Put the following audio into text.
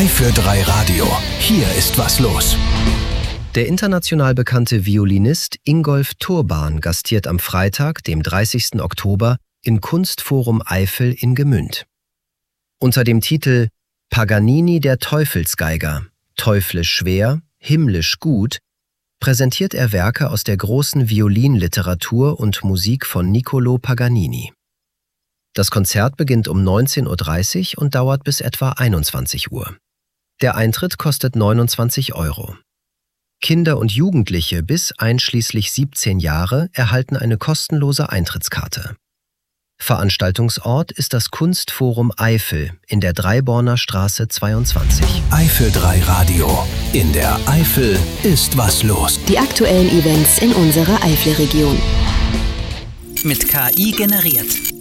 3 für 3 Radio. Hier ist was los. Der international bekannte Violinist Ingolf Turban gastiert am Freitag, dem 30. Oktober, im Kunstforum Eifel in Gmünd. Unter dem Titel »Paganini der Teufelsgeiger – teuflisch schwer, himmlisch gut« präsentiert er Werke aus der großen Violinliteratur und Musik von Niccolò Paganini. Das Konzert beginnt um 19:30 Uhr und dauert bis etwa 21 Uhr. Der Eintritt kostet 29 €. Kinder und Jugendliche bis einschließlich 17 Jahre erhalten eine kostenlose Eintrittskarte. Veranstaltungsort ist das Kunstforum Eifel in der Dreiborner Straße 22. 3 für 3 Radio. In der Eifel ist was los. Die aktuellen Events in unserer Eifelregion. Mit KI generiert.